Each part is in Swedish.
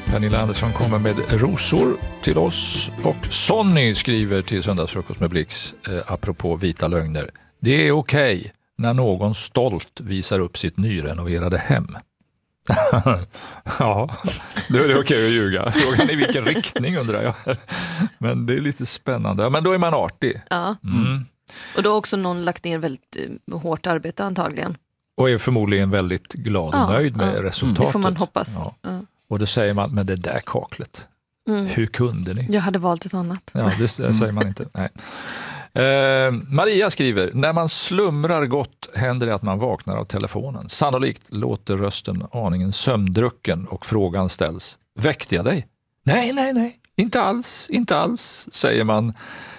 Pernilla Andersson kommer med rosor till oss och Sonny skriver till Söndagsfrukost med Blix apropå vita lögner. Det är okej när någon stolt visar upp sitt nyrenoverade hem. Ja, då är det okej att ljuga. Frågan är i vilken riktning undrar jag. Men det är lite spännande. Ja, men då är man artig. Ja. Och då har också någon lagt ner väldigt hårt arbete antagligen. Och är förmodligen väldigt glad och nöjd med resultatet. Det får man hoppas. Ja. Och då säger man, men det där kaklet, hur kunde ni? Jag hade valt ett annat. Ja, det säger man inte. Nej. Maria skriver, när man slumrar gott händer det att man vaknar av telefonen. Sannolikt låter rösten aningen sömndrucken och frågan ställs, väckte jag dig? Nej, inte alls, säger man.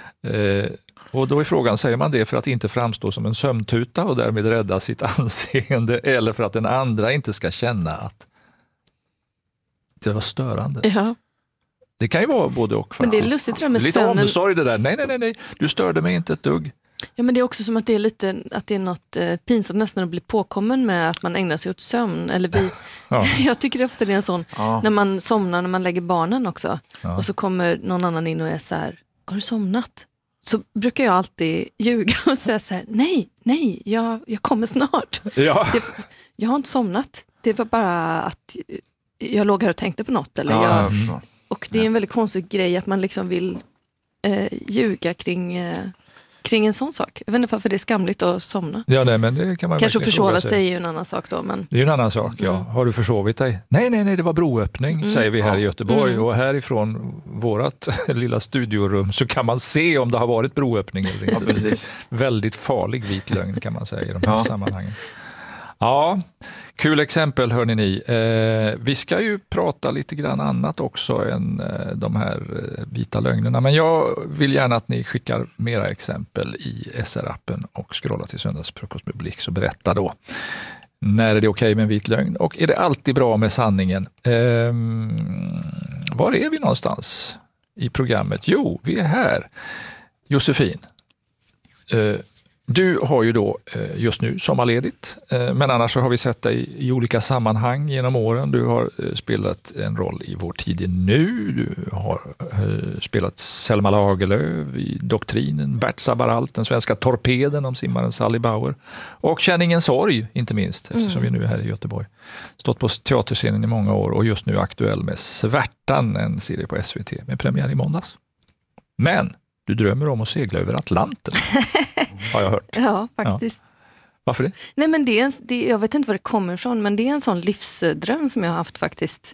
Och då är frågan, säger man det för att inte framstå som en sömntuta och därmed rädda sitt anseende eller för att den andra inte ska känna att det var störande? Ja. Det kan ju vara både och faktiskt. Men det är lustigt det där med lite sömnen. omsorg det där. Nej, du störde mig inte ett dugg. Ja, men det är också som att det är lite, att det är något pinsamt nästan att bli påkommen med att man ägnar sig åt sömn. Eller jag tycker ofta det är en sån, när man somnar, när man lägger barnen också. Ja. Och så kommer någon annan in och är så här, har du somnat? Så brukar jag alltid ljuga och säga så här, nej, jag kommer snart. Ja. Jag har inte somnat. Det var bara att jag låg här och tänkte på något. Eller och det är en väldigt konstig grej att man liksom vill ljuga kring en sån sak. Jag vet inte varför det är skamligt att somna. Ja, nej, men det kan man kanske försova sig är ju en annan sak då. Men... Det är ju en annan sak, ja. Har du försovit dig? Nej, det var broöppning, säger vi här i Göteborg. Och härifrån vårat lilla studiorum så kan man se om det har varit broöppning eller inte. Väldigt farlig vit lögn kan man säga i de här sammanhangen. Ja, kul exempel hörni ni. Vi ska ju prata lite grann annat också än de här vita lögnerna. Men jag vill gärna att ni skickar mera exempel i SR-appen och scrolla till Söndagsfrukost med Blix och berätta då. När är det okej med en vit lögn? Och är det alltid bra med sanningen? Var är vi någonstans i programmet? Jo, vi är här. Josefin. Du har ju då just nu sommarledigt, men annars så har vi sett dig i olika sammanhang genom åren. Du har spelat en roll i Vår tid nu, du har spelat Selma Lagerlöf i Doktrinen, Bert Sabaralt, den svenska torpeden om simmaren Sally Bauer och Känn ingen sorg, inte minst, eftersom vi nu är här i Göteborg. Stått på teaterscenen i många år och just nu aktuell med Svärtan, en serie på SVT med premiär i måndags. Men du drömmer om att segla över Atlanten, har jag hört. Ja, faktiskt. Ja. Varför det? Nej, men jag vet inte var det kommer ifrån, men det är en sån livsdröm som jag har haft faktiskt.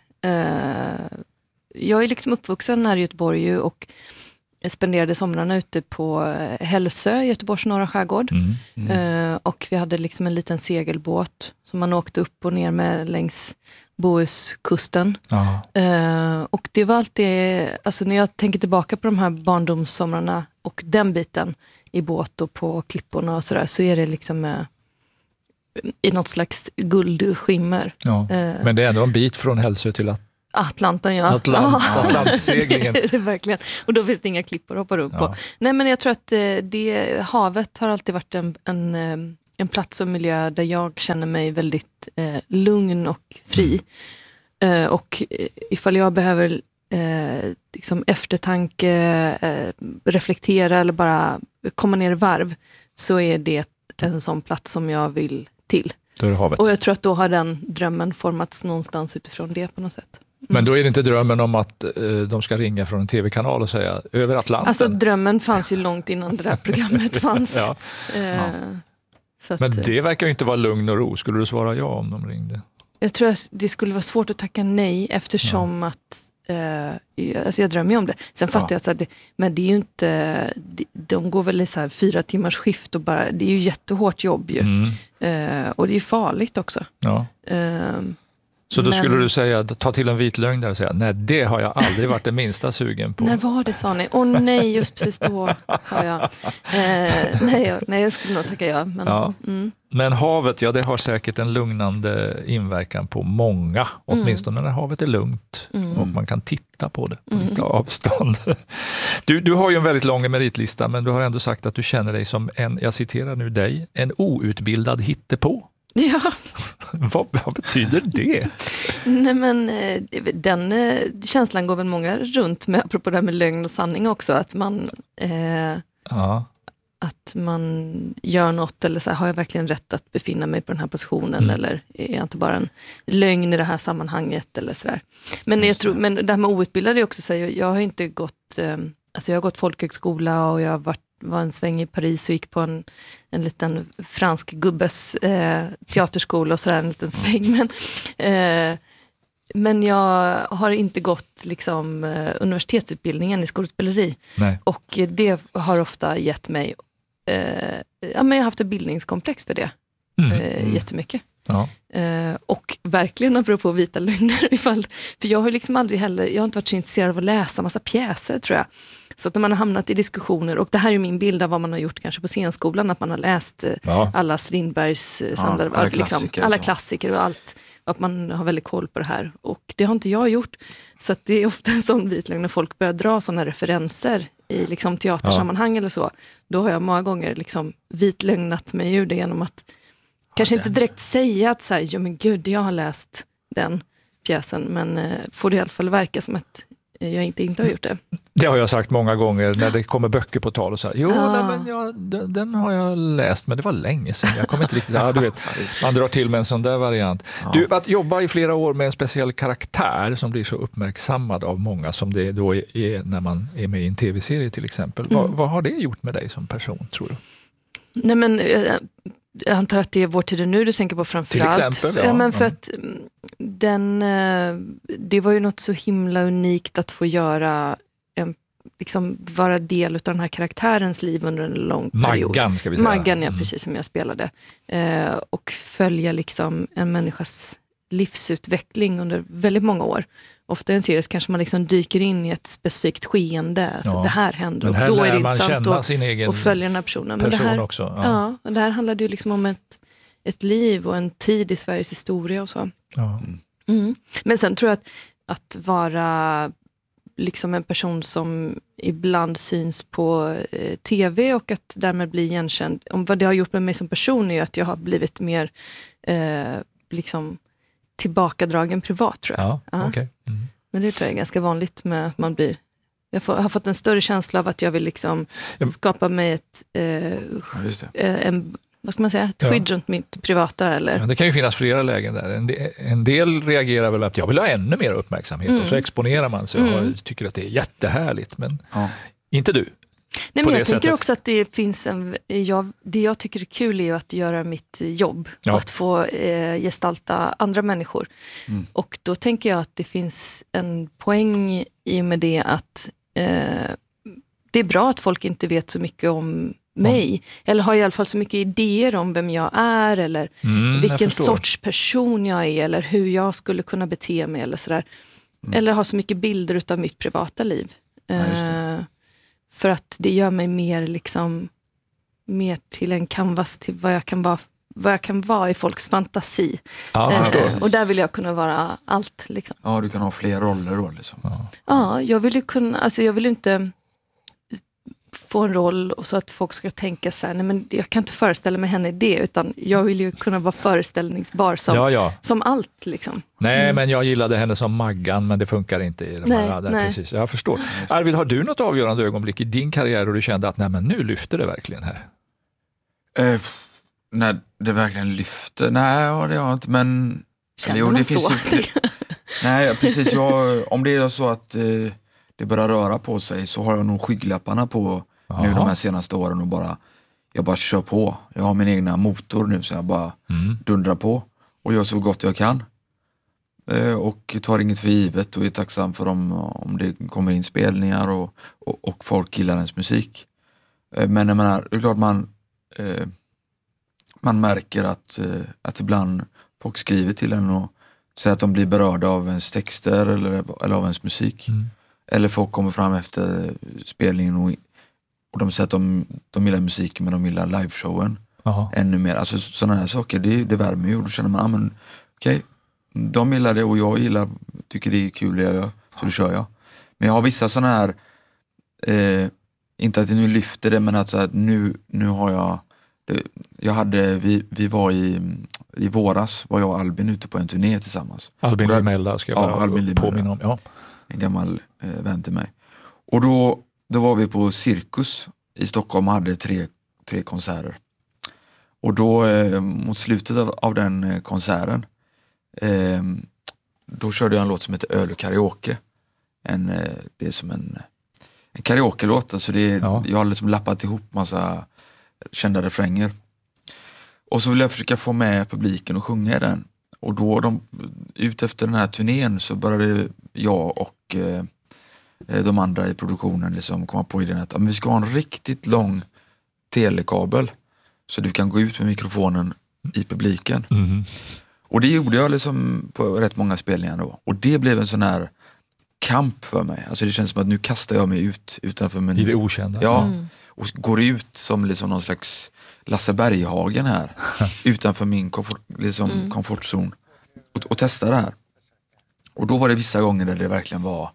Jag är liksom uppvuxen här i Göteborg och spenderade somrarna ute på Hälsö, Göteborgs norra skärgård. Och vi hade liksom en liten segelbåt som man åkte upp och ner med längs Bohuskusten. Och det var alltid, alltså när jag tänker tillbaka på de här barndomssomrarna och den biten i båt och på klipporna och sådär, så är det liksom i något slags guldskimmer. Ja, men det är ändå en bit från Hälsö till Atlanten, ja. Atlantseglingen. Det är det verkligen. Och då finns det inga klippor att hoppa upp på. Nej, men jag tror att havet har alltid varit en plats och miljö där jag känner mig väldigt lugn och fri. Och ifall jag behöver liksom eftertanke, reflektera eller bara komma ner i varv, så är det en sån plats som jag vill till. Då är det havet. Och jag tror att då har den drömmen formats någonstans utifrån det på något sätt. Men då är det inte drömmen om att de ska ringa från en tv-kanal och säga över Atlanten? Alltså drömmen fanns ju långt innan det där programmet fanns. Så att, men det verkar ju inte vara lugn och ro. Skulle du svara ja om de ringde? Jag tror att det skulle vara svårt att tacka nej eftersom att alltså jag drömmer ju om det. Sen fattar jag att men det är ju inte, de går väl i så här 4 timmars skift och bara, det är ju jättehårt jobb ju. Och det är ju farligt också. Så då skulle du säga, ta till en vit lögn där och säga, nej, det har jag aldrig varit det minsta sugen på. När var det, sa ni? Nej, just precis då har jag. Nej, jag skulle nog tacka ja. Men havet, det har säkert en lugnande inverkan på många. Åtminstone när havet är lugnt och man kan titta på det på lite avstånd. Du har ju en väldigt lång meritlista, men du har ändå sagt att du känner dig som jag citerar nu dig, en outbildad hittepå. Ja. Vad betyder det? Nej, men den känslan går väl många runt med, apropå det här med lögn och sanning också, att man att man gör något eller så här, har jag verkligen rätt att befinna mig på den här positionen eller är jag inte bara en lögn i det här sammanhanget eller sådär. Men men det här med outbildade är också så här, jag har inte gått alltså jag har gått folkhögskola och jag var en sväng i Paris och gick på en liten fransk gubbes teaterskola och sådär, en liten sväng. Men jag har inte gått liksom, universitetsutbildningen i skådespeleri. Nej. Och det har ofta gett mig men jag har haft ett bildningskomplex för det jättemycket. Ja. Och verkligen apropå vita lögner för jag har liksom aldrig heller, jag har inte varit så intresserad av att läsa massa pjäser tror jag. Så att när man har hamnat i diskussioner, och det här är min bild av vad man har gjort kanske på scenskolan, att man har läst alla Strindbergs samlade, alla klassiker och allt, och att man har väldigt koll på det här. Och det har inte jag gjort. Så att det är ofta en sån vitlögn när folk börjar dra sådana referenser i liksom teatersammanhang eller så. Då har jag många gånger liksom vitlögnat mig ur det genom att kanske inte direkt säga att så här, ja men gud, jag har läst den pjäsen, men får det i alla fall verka som att jag inte har gjort det. Det har jag sagt många gånger när det kommer böcker på tal och så här, den har jag läst, men det var länge sedan. Jag kommer inte riktigt, du vet, man drar till med en sån där variant. Ja. Du, att jobba i flera år med en speciell karaktär som blir så uppmärksammad av många som det då är när man är med i en tv-serie till exempel. Vad har det gjort med dig som person, tror du? Nej, men jag antar att det är vår tid nu du tänker på framförallt. Till exempel, men för att det var ju något så himla unikt att få göra liksom vara del av den här karaktärens liv under en lång period. Maggan, ska vi säga. Maggan, ja, precis som jag spelade. Och följa liksom en människas livsutveckling under väldigt många år. Ofta i en serie kanske man liksom dyker in i ett specifikt skeende. Alltså det här händer och då är det intressant att följa den här personen. Men det här, också. Men det här handlade ju liksom om ett liv och en tid i Sveriges historia och så. Ja. Men sen tror jag att vara liksom en person som ibland syns på tv och att därmed bli igenkänd. Om vad det har gjort med mig som person är att jag har blivit mer liksom tillbakadragen privat, tror jag. Ja, okay. Men det tror jag är ganska vanligt med att man blir. Jag har fått en större känsla av att jag vill liksom skapa mig vad ska man säga, ett skydd runt mitt privata. Eller? Ja, det kan ju finnas flera lägen där. En del reagerar väl att jag vill ha ännu mer uppmärksamhet och så exponerar man sig och tycker att det är jättehärligt. Men inte du. Nej, men jag tänker också att det finns det jag tycker är kul är att göra mitt jobb och att få gestalta andra människor. Och då tänker jag att det finns en poäng i med det att det är bra att folk inte vet så mycket om mig, eller har i alla fall så mycket idéer om vem jag är eller vilken sorts person jag är eller hur jag skulle kunna bete mig eller sådär. Eller har så mycket bilder utav mitt privata liv. För att det gör mig mer till en canvas till vad jag kan vara i folks fantasi. Och där vill jag kunna vara allt. Liksom. Ja, du kan ha fler roller då. Liksom. Ja, jag vill ju jag vill inte få en roll och så att folk ska tänka så här, nej men jag kan inte föreställa mig henne i det, utan jag vill ju kunna vara föreställningsbar som allt liksom. Nej, men jag gillade henne som Maggan, men det funkar inte i de här där. Precis. Jag förstår. Arvid, har du något avgörande ögonblick i din karriär och du kände att nej, men nu lyfter det verkligen här? När det verkligen lyfter? Nej, det har jag inte, men känner man så? Nej, precis. Om det är så att det börjar röra på sig så har jag nog skygglapparna på nu de här senaste åren och jag bara kör på. Jag har min egna motor nu så jag bara dundrar på och gör så gott jag kan. Och tar inget för givet och är tacksam för om det kommer in spelningar och folk gillar ens musik. Men jag menar, det är klart man märker att ibland folk skriver till en och säger att de blir berörda av ens texter eller av ens musik. Eller folk kommer fram efter spelningen och de säger att de gillar musiken men de gillar liveshowen ännu mer. Alltså sådana här saker, det värmer ju och då känner man, okej, de gillar det och jag tycker det är kul det jag gör, så då kör jag. Men jag har vissa sådana här, inte att det nu lyfter det, men att så här, nu har jag vi var i i våras var jag och Albin ute på en turné tillsammans. Albin Limelda ska jag bara påminna om. Ja. En gammal vän till mig. Och då var vi på Cirkus i Stockholm och hade tre konserter. Och då mot slutet av den konserten då körde jag en låt som heter Öl och karaoke. Det är som en karaoke-låt. Alltså jag har liksom lappat ihop massa kända refränger. Och så vill jag försöka få med publiken och sjunga den. Och då ut efter den här turnén så började jag och de andra i produktionen liksom komma på idén att vi ska ha en riktigt lång telekabel så du kan gå ut med mikrofonen i publiken. Mm. Och det gjorde jag liksom på rätt många spelningar då. Och det blev en sån här kamp för mig. Alltså det känns som att nu kastar jag mig ut utanför min... I det okända. Ja, och går ut som liksom någon slags Lasse Berghagen här. Utanför min komfortzon. Och testa det här. Och då var det vissa gånger där det verkligen var...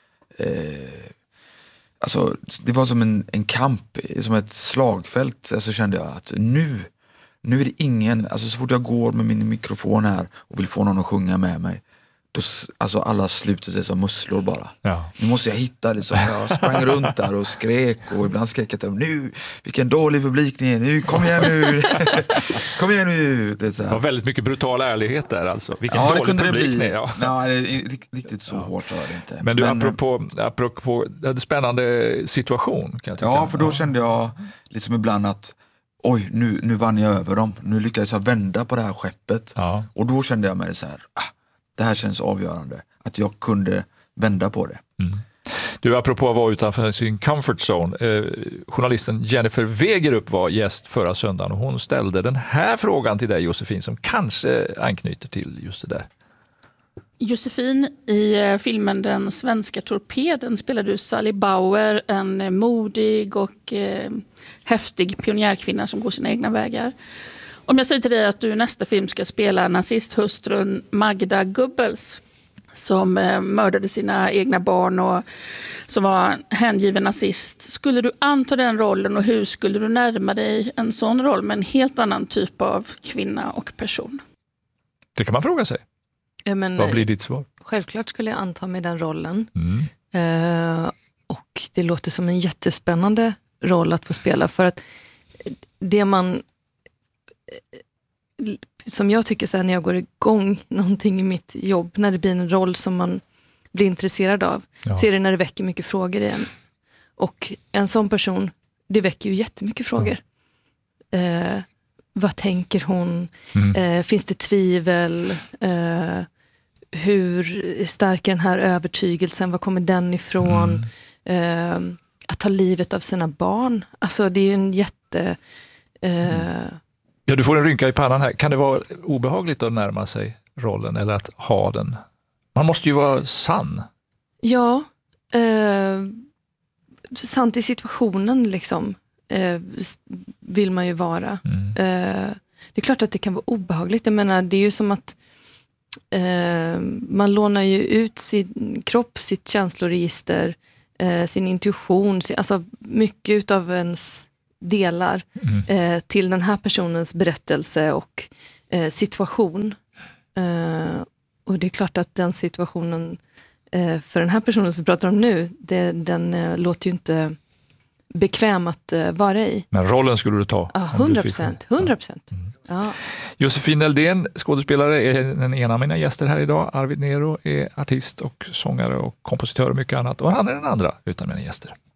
alltså det var som en kamp, som ett slagfält. Alltså kände jag att nu är det ingen... Alltså så fort jag går med min mikrofon här och vill få någon att sjunga med mig, då, alltså alla sluter sig som musslor bara. Ja. Nu måste jag hitta det. Jag sprang runt där och skrek och ibland skrek jag nu, vilken dålig publik ni är. Nu, kom igen nu. Kom igen nu. Det var väldigt mycket brutal ärlighet där alltså. Vilken dålig kunde publik det bli. ni är. Ja. Nej, riktigt så hårt var det inte. Men du, apropå en spännande situation kan jag tycka. Ja, för då kände jag liksom ibland att oj, nu vann jag över dem. Nu lyckades jag vända på det här skeppet. Ja. Och då kände jag mig så här, det här känns avgörande. Att jag kunde vända på det. Mm. Du, apropå att vara utanför sin comfort zone. Journalisten Jennifer Wegerup var gäst förra söndagen och hon ställde den här frågan till dig, Josefin, som kanske anknyter till just det där. Josefin, i filmen Den svenska torpeden spelar du Sally Bauer, en modig och häftig pionjärkvinna som går sina egna vägar. Om jag säger till dig att du i nästa film ska spela nazisthustrun Magda Goebbels som mördade sina egna barn och som var hängiven nazist. Skulle du anta den rollen och hur skulle du närma dig en sån roll med en helt annan typ av kvinna och person? Det kan man fråga sig. Vad blir ditt svar? Självklart skulle jag anta mig den rollen. Och det låter som en jättespännande roll att få spela, för att det man som jag tycker så här, när jag går igång någonting i mitt jobb, när det blir en roll som man blir intresserad av, så är det när det väcker mycket frågor i en. Och en sån person, det väcker ju jättemycket frågor. Vad tänker hon? Finns det tvivel? Hur stark är den här övertygelsen? Var kommer den ifrån? Att ta livet av sina barn. Alltså det är ju en jätte... Ja, du får en rynka i pannan här. Kan det vara obehagligt att närma sig rollen eller att ha den? Man måste ju vara sann. Ja, sant i situationen liksom. Vill man ju vara. Det är klart att det kan vara obehagligt. Jag menar, det är ju som att man lånar ju ut sin kropp, sitt känsloregister, sin intuition, alltså mycket utav ens delar till den här personens berättelse och situation. Och det är klart att den situationen för den här personen som vi pratar om nu, den låter ju inte bekväm att vara i. Men rollen skulle du ta? Ja, 100%. Ja. Josefin Eldén, skådespelare, är en ena av mina gäster här idag. Arvid Nero är artist och sångare och kompositör och mycket annat. Och han är den andra utan mina gäster.